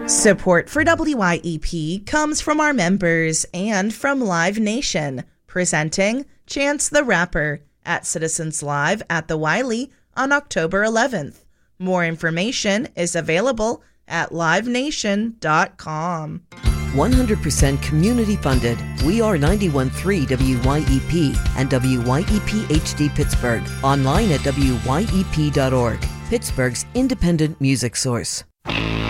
Support for WYEP comes from our members and from Live Nation, presenting Chance the Rapper at Citizens Live at the Wiley on October 11th. More information is available at livenation.com. 100% community funded. We are 91.3 WYEP and WYEP HD Pittsburgh. Online at WYEP.org. Pittsburgh's independent music source.